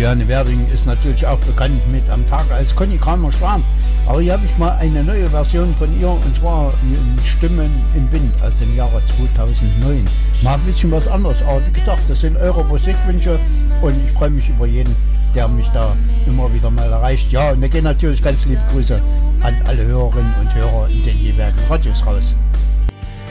Juliane Werding ist natürlich auch bekannt mit Am Tag als Conny Kramer starb. Aber hier habe ich mal eine neue Version von ihr, und zwar mit Stimmen im Wind aus dem Jahre 2009. Mal ein bisschen was anderes, aber wie gesagt, das sind eure Musikwünsche und ich freue mich über jeden, der mich da immer wieder mal erreicht. Ja, und da gehen natürlich ganz liebe Grüße an alle Hörerinnen und Hörer in den jeweiligen Radios raus.